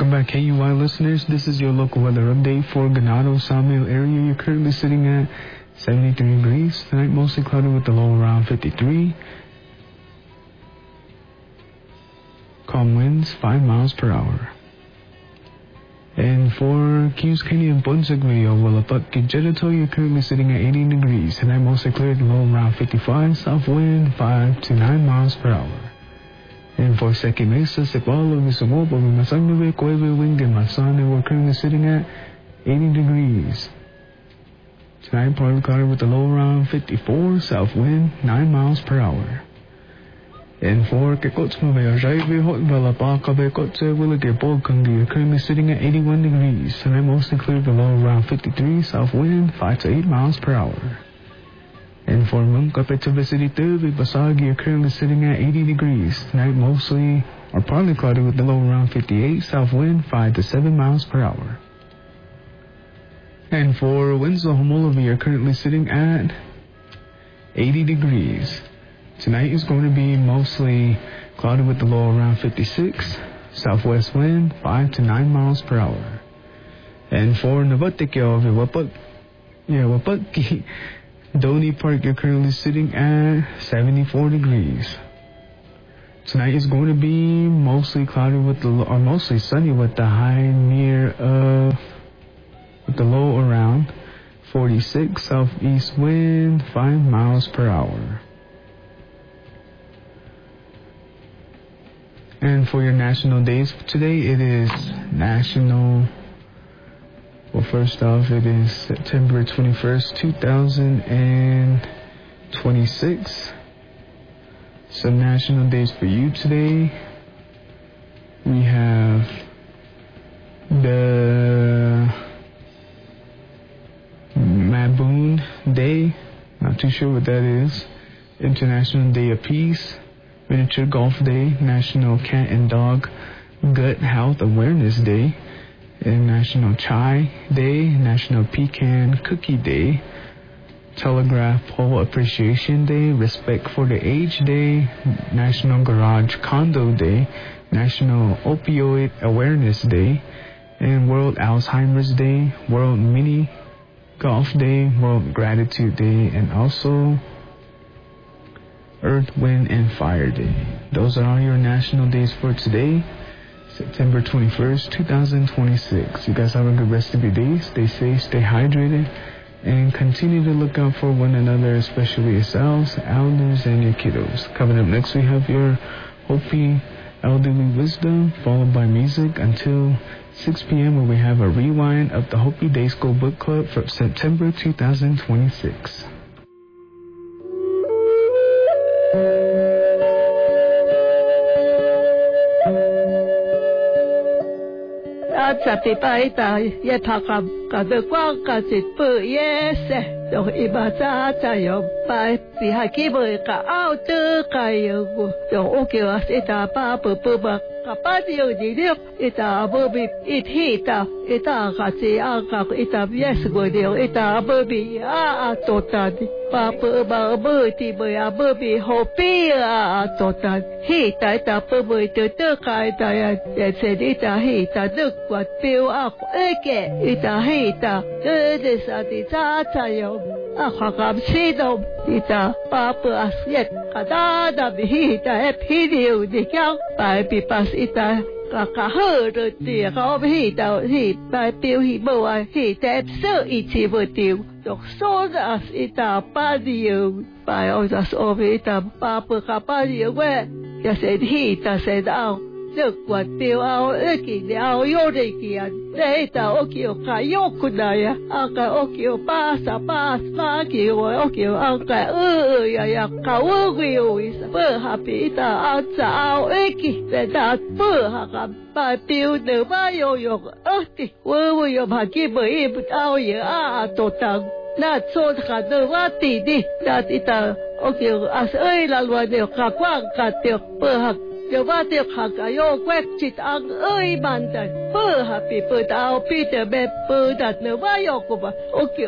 Welcome back, KUI listeners. This is your local weather update for Ganado Sawmill area. You're currently sitting at 73 degrees. Tonight, mostly cloudy with the low around 53. Calm winds, 5 miles per hour. And for Q's Kenny and Bunsik video, Willaput Kijedito, you're currently sitting at 80 degrees. Tonight, mostly cleared, low around 55. South wind, 5 to 9 miles per hour. And for Seki Mesa, Sepalo, Visamobo, Masangwe, Koebe, Wind, and Masane, we're currently sitting at 80 degrees. Tonight, partly cloudy with the low around 54, south wind, 9 miles per hour. And for Kekotsmove, Jaive, Hotbala, Bakabe, Kotse, Willake, Bolkangi, you're currently sitting at 81 degrees. Tonight, mostly clear the low around 53, south wind, 5 to 8 miles per hour. And for Mungkapetaba City, Thursday, Basagi, you're currently sitting at 80 degrees. Tonight, mostly or partly cloudy with the low around 58, south wind, 5 to 7 miles per hour. And for Winslow, Homolovi, you're currently sitting at 80 degrees. Tonight is going to be mostly cloudy with the low around 56, southwest wind, 5 to 9 miles per hour. And for Navatikyo, Wapaki, Doni Park, you're currently sitting at 74 degrees. Tonight is going to be mostly cloudy with or mostly sunny with the high with the low around 46, southeast wind, 5 miles per hour. And for your national days today, it is first off, it is September 21st, 2026. Some national days for you today. We have the Maboon Day. Not too sure what that is. International Day of Peace. Miniature Golf Day. National Cat and Dog Gut Health Awareness Day. And National Chai Day, National Pecan Cookie Day, Telegraph Pole Appreciation Day, Respect for the Age Day, National Garage Condo Day, National Opioid Awareness Day, and World Alzheimer's Day, World Mini Golf Day, World Gratitude Day, and also Earth, Wind, and Fire Day. Those are all your national days for today. September 21st, 2026. You guys have a good rest of your day. Stay safe, stay hydrated, and continue to look out for one another, especially yourselves, elders, and your kiddos. Coming up next, we have your Hopi Elderly Wisdom, followed by music until 6 p.m. where we have a rewind of the Hopi Day School Book Club for September 2026. Tapi paita ye pakam kada kwa kasi pu yese do ibata tayo pai pi hakibo ka auto kayo do oke wasita pa pu ba kapadio didio ita bobi ithita ita kasi aka ita yes go dio ita bobi a totadi pa pu ba ti ba bobi hopi a totadi hita ita pu to kai ta ya se ita hita duk wat piu a eke ita hita de sa ti ta tayo a khakam sido ita pa pu asyet kada da hita e pidio de kyang pai pi pas ita cả hơ rồi tiệt có hì tàu hì bài tiêu hì bầu à hì tép sơ ít chỉ vừa tiêu được số ra ít ta ba điều bài ở ra số về ta ba bữa cả ba điều vậy ya sẽ hì ta sẽ đào được quạt tiêu ao cái đào vô đây kia để ta ở kiểu cả vô cái này à cả ở kiểu ba kiểu ở kiểu cả ya cả kiểu bữa happy ta ao sao cái để ta bữa ha bà tiêu được bao nhiêu thì tôi bà kia bởi ao giờ tổ tăng na số cả được quá tỷ đi ta ta ở kiểu ơi là luôn được cả quang cả tiêu bữa ha giờ ba tiêu khạc ayo quét chít ăn ơi bàn tay bơ happy bơ tao Peter bê bơ đặt nữa ba yo cô ba ok quá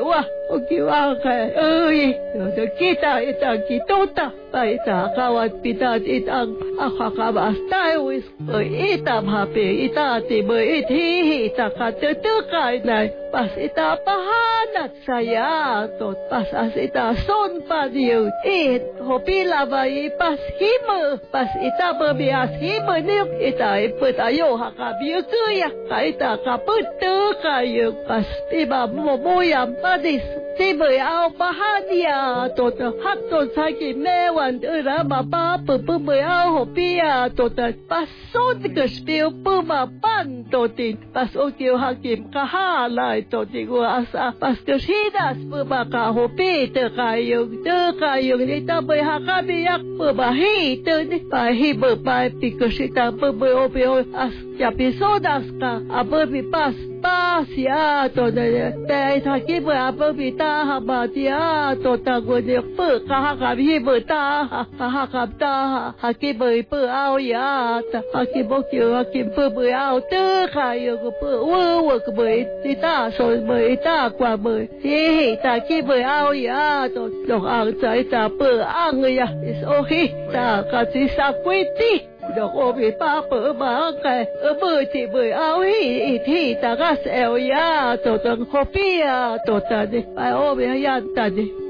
Okiwaka yo kita itang kituta pa ita kawat pitat itang akakabastay wis ita happy ita tibo ithi ita katutukay na pas ita pahanat saya tot pas as ita son pa diyo hopila ba pas himo pas ita berbias himo niyo ita iput ayo hakabiyo kuya kaita kaputu kayo pas iba momoyam padis Tiboy ao pahadia tot hatot saki mewan ura baba pupuboy ao hopia tot pasod kespil puma pan totin pas okio hakim kahalai totin asa pas keshidas puma ka hopi te kayong ita boy hakabiyak puma hi te pa hi pa pikosita puboy opio as episodas ka ababi pas ya to de thaki ba ababi ta habatia to ta gode pu ka ka bi bu ta ha ka ta ha ki bu pu ao ya ta ha ki bo ki ha ki pu bu ao te ka yo ko pu wo ko bu ti ta so bu ta kwa bu hi ta ki bu ao ya to dok ang sai ta pu ang ya is okay ta ka si sa kwiti Dok obi pa ba kai bơi thì bơi ao hi thì ta gas el ya to tang kopia to ta de ai obi ya ta de